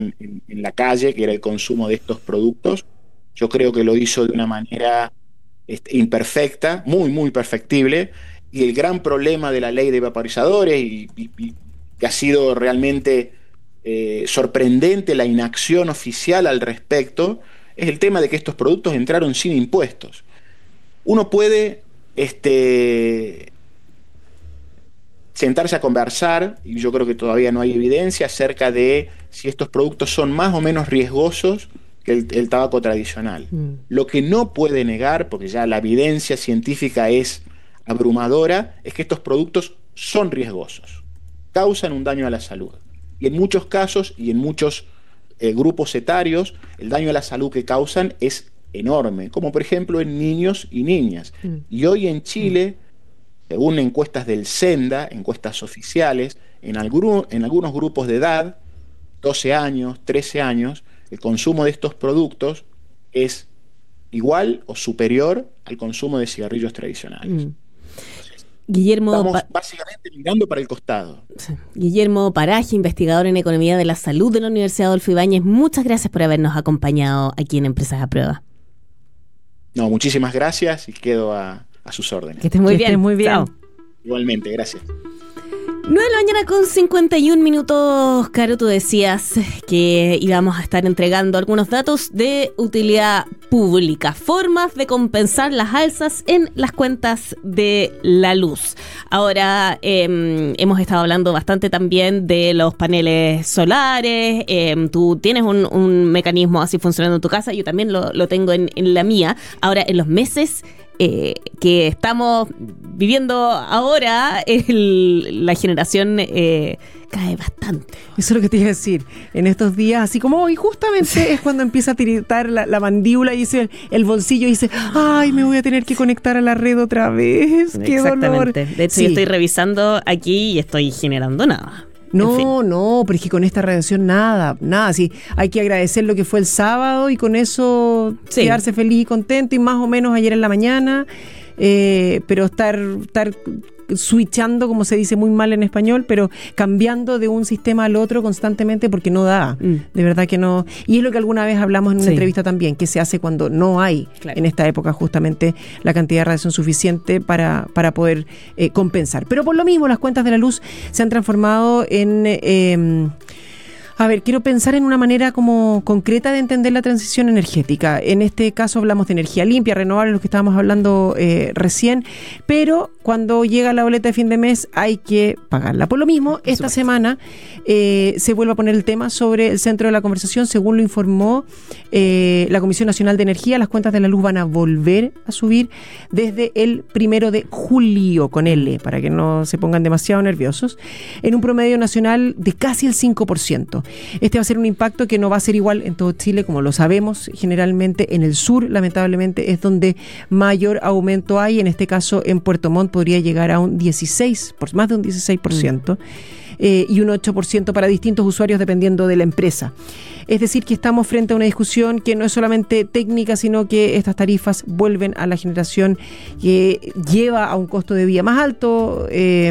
en la calle, que era el consumo de estos productos. Yo creo que lo hizo de una manera imperfecta, muy, muy perfectible, y el gran problema de la ley de vaporizadores, y que ha sido realmente sorprendente la inacción oficial al respecto, es el tema de que estos productos entraron sin impuestos. Uno puede sentarse a conversar, y yo creo que todavía no hay evidencia acerca de si estos productos son más o menos riesgosos que el tabaco tradicional. Lo que no puede negar, porque ya la evidencia científica es abrumadora, es que estos productos son riesgosos, causan un daño a la salud. Y en muchos casos y en muchos grupos etarios, el daño a la salud que causan es enorme, como por ejemplo en niños y niñas. Y hoy en Chile, según encuestas del Senda, encuestas oficiales, en algunos grupos de edad, 12 años, 13 años, el consumo de estos productos es igual o superior al consumo de cigarrillos tradicionales. Guillermo, estamos básicamente mirando para el costado. Guillermo Paraje, investigador en Economía de la Salud de la Universidad Adolfo Ibáñez, muchas gracias por habernos acompañado aquí en Empresas a Prueba. No, muchísimas gracias y quedo a sus órdenes. Que estés muy bien. Muy bien. Chao. Igualmente, gracias. 9 de la mañana con 51 minutos. Caro, tú decías que íbamos a estar entregando algunos datos de utilidad pública, formas de compensar las alzas en las cuentas de la luz. Ahora hemos estado hablando bastante también de los paneles solares. Tú tienes un mecanismo así funcionando en tu casa, yo también lo tengo en la mía. Ahora, en los meses que estamos viviendo ahora, la generación cae bastante. Eso es lo que te iba a decir. En estos días, así como hoy, justamente es cuando empieza a tiritar la mandíbula y dice el bolsillo y dice, ay, me voy a tener que conectar a la red otra vez. ¡Qué dolor! De hecho, sí. Yo estoy revisando aquí y estoy generando nada. No, pero es que con esta radiación nada, sí, hay que agradecer lo que fue el sábado y con eso quedarse feliz y contento, y más o menos ayer en la mañana, pero estar switchando, como se dice muy mal en español, pero cambiando de un sistema al otro constantemente porque no da, de verdad que no. Y es lo que alguna vez hablamos en una entrevista también, que se hace cuando no hay en esta época justamente la cantidad de radiación suficiente para poder compensar. Pero por lo mismo las cuentas de la luz se han transformado en... quiero pensar en una manera como concreta de entender la transición energética. En este caso hablamos de energía limpia, renovable, lo que estábamos hablando recién, pero cuando llega la boleta de fin de mes hay que pagarla. Por lo mismo, esta semana se vuelve a poner el tema sobre el centro de la conversación. Según lo informó la Comisión Nacional de Energía, las cuentas de la luz van a volver a subir desde el 1 de julio, con L, para que no se pongan demasiado nerviosos, en un promedio nacional de casi el 5%. Este va a ser un impacto que no va a ser igual en todo Chile, como lo sabemos. Generalmente en el sur, lamentablemente, es donde mayor aumento hay. En este caso, en Puerto Montt podría llegar a un 16%, más de un 16%, y un 8% para distintos usuarios dependiendo de la empresa. Es decir, que estamos frente a una discusión que no es solamente técnica, sino que estas tarifas vuelven a la generación que lleva a un costo de vida más alto,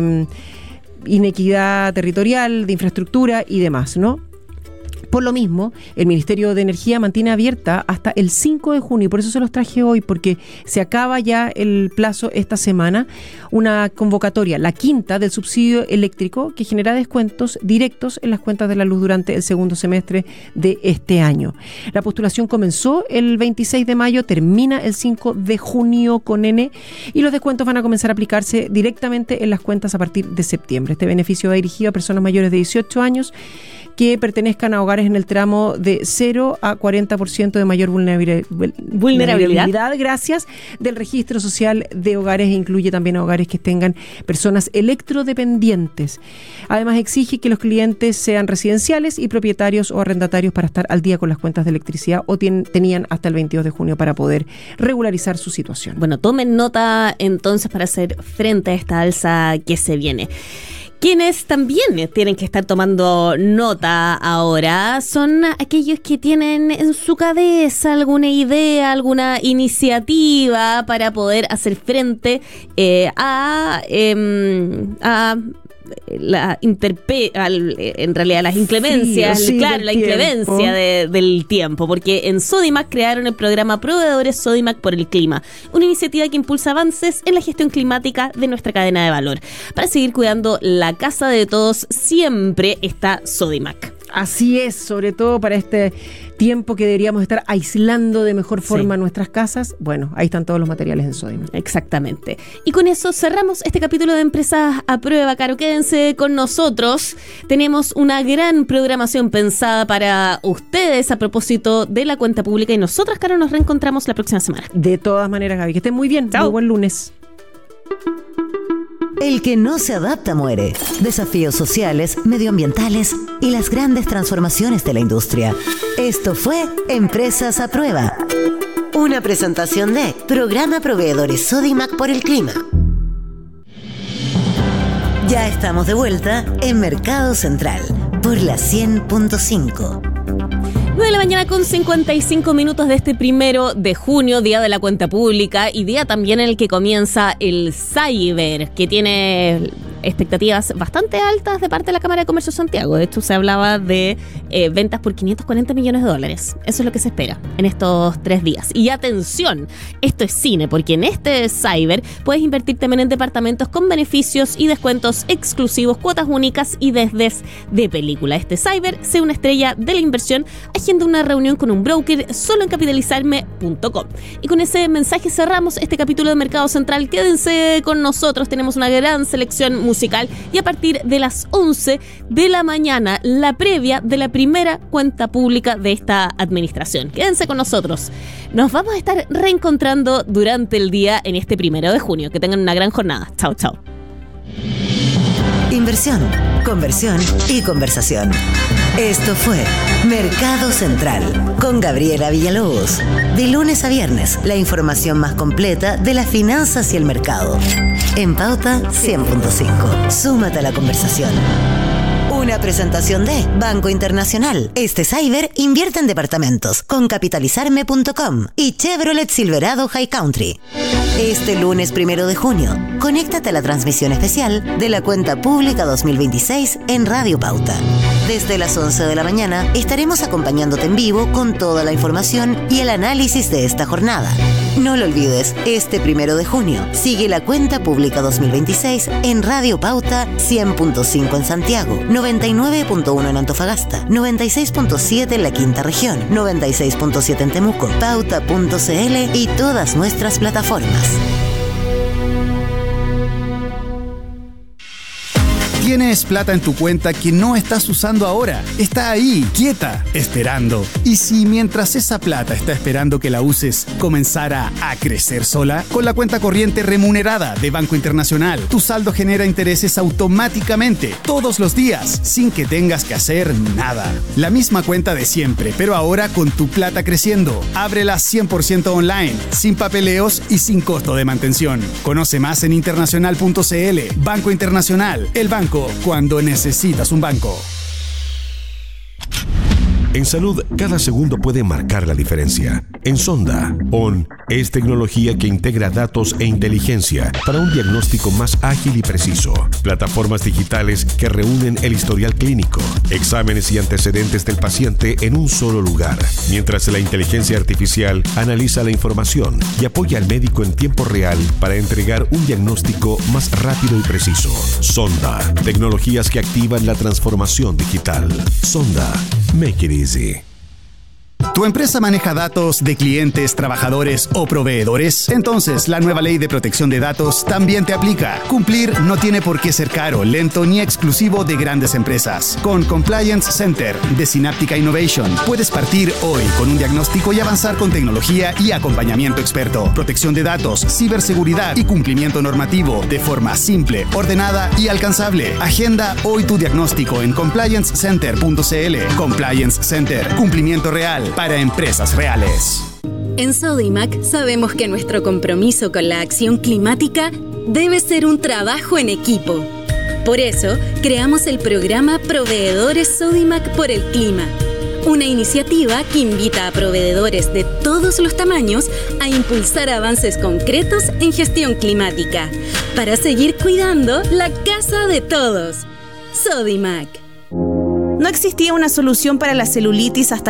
inequidad territorial, de infraestructura y demás, ¿no? Por lo mismo, el Ministerio de Energía mantiene abierta hasta el 5 de junio, por eso se los traje hoy, porque se acaba ya el plazo esta semana, una convocatoria, la quinta del subsidio eléctrico, que genera descuentos directos en las cuentas de la luz durante el segundo semestre de este año. La postulación comenzó el 26 de mayo, termina el 5 de junio con N, y los descuentos van a comenzar a aplicarse directamente en las cuentas a partir de septiembre. Este beneficio va dirigido a personas mayores de 18 años que pertenezcan a hogares en el tramo de 0 a 40% de mayor vulnerabilidad, gracias, del registro social de hogares, e incluye también a hogares que tengan personas electrodependientes. Además, exige que los clientes sean residenciales y propietarios o arrendatarios para estar al día con las cuentas de electricidad, o tenían hasta el 22 de junio para poder regularizar su situación. Bueno, tomen nota entonces para hacer frente a esta alza que se viene. Quienes también tienen que estar tomando nota ahora son aquellos que tienen en su cabeza alguna idea, alguna iniciativa para poder hacer frente a en realidad las inclemencias, claro, la inclemencia del tiempo, porque en Sodimac crearon el programa Proveedores Sodimac por el Clima, una iniciativa que impulsa avances en la gestión climática de nuestra cadena de valor. Para seguir cuidando la casa de todos, siempre está Sodimac. Así es, sobre todo para este tiempo que deberíamos estar aislando de mejor forma nuestras casas. Bueno, ahí están todos los materiales en Sodimac. Exactamente. Y con eso cerramos este capítulo de Empresas a Prueba, Caro. Quédense con nosotros. Tenemos una gran programación pensada para ustedes a propósito de la cuenta pública y nosotras, Caro, nos reencontramos la próxima semana. De todas maneras, Gaby, que estén muy bien. Chao. Muy buen lunes. El que no se adapta muere. Desafíos sociales, medioambientales y las grandes transformaciones de la industria. Esto fue Empresas a Prueba. Una presentación de Programa Proveedores Sodimac por el Clima. Ya estamos de vuelta en Mercado Central por la 100.5. 9 de la mañana con 55 minutos de este 1 de junio, día de la cuenta pública y día también en el que comienza el Cyber, que tiene expectativas bastante altas de parte de la Cámara de Comercio de Santiago. De hecho, se hablaba de ventas por $540 millones. Eso es lo que se espera en estos 3 días. Y atención, esto es cine, porque en este Cyber puedes invertir también en departamentos con beneficios y descuentos exclusivos, cuotas únicas y desdes de película. Este Cyber, sea una estrella de la inversión, agenda una reunión con un broker solo en capitalizarme.com. Y con ese mensaje cerramos este capítulo de Mercado Central. Quédense con nosotros, tenemos una gran selección musical y a partir de las 11 de la mañana, la previa de la primera cuenta pública de esta administración. Quédense con nosotros. Nos vamos a estar reencontrando durante el día en este 1 de junio. Que tengan una gran jornada. Chao, chao. Inversión, conversión y conversación. Esto fue Mercado Central con Gabriela Villalobos. De lunes a viernes, la información más completa de las finanzas y el mercado. En Pauta 100.5. Súmate a la conversación. Una presentación de Banco Internacional. Este Cyber invierte en departamentos con capitalizarme.com y Chevrolet Silverado High Country. Este lunes 1 de junio, conéctate a la transmisión especial de la cuenta pública 2026 en Radio Pauta. Desde las 11 de la mañana estaremos acompañándote en vivo con toda la información y el análisis de esta jornada. No lo olvides, este 1 de junio sigue la cuenta pública 2026 en Radio Pauta 100.5 en Santiago, 99.1 en Antofagasta, 96.7 en la Quinta Región, 96.7 en Temuco, pauta.cl y todas nuestras plataformas. Tienes plata en tu cuenta que no estás usando ahora. Está ahí, quieta, esperando. ¿Y si mientras esa plata está esperando que la uses, comenzara a crecer sola? Con la cuenta corriente remunerada de Banco Internacional, tu saldo genera intereses automáticamente, todos los días, sin que tengas que hacer nada. La misma cuenta de siempre, pero ahora con tu plata creciendo. Ábrela 100% online, sin papeleos y sin costo de mantención. Conoce más en internacional.cl. Banco Internacional, el banco cuando necesitas un banco. En salud, cada segundo puede marcar la diferencia. En Sonda, ON es tecnología que integra datos e inteligencia para un diagnóstico más ágil y preciso. Plataformas digitales que reúnen el historial clínico, exámenes y antecedentes del paciente en un solo lugar, mientras la inteligencia artificial analiza la información y apoya al médico en tiempo real para entregar un diagnóstico más rápido y preciso. Sonda, tecnologías que activan la transformación digital. Sonda, make it easy. ¿Tu empresa maneja datos de clientes, trabajadores o proveedores? Entonces, la nueva ley de protección de datos también te aplica. Cumplir no tiene por qué ser caro, lento ni exclusivo de grandes empresas. Con Compliance Center de Synaptica Innovation, puedes partir hoy con un diagnóstico y avanzar con tecnología y acompañamiento experto. Protección de datos, ciberseguridad y cumplimiento normativo de forma simple, ordenada y alcanzable. Agenda hoy tu diagnóstico en compliancecenter.cl. Compliance Center, cumplimiento real para empresas reales. En Sodimac sabemos que nuestro compromiso con la acción climática debe ser un trabajo en equipo. Por eso, creamos el programa Proveedores Sodimac por el Clima, Una iniciativa que invita a proveedores de todos los tamaños a impulsar avances concretos en gestión climática para seguir cuidando la casa de todos. Sodimac. No existía una solución para la celulitis hasta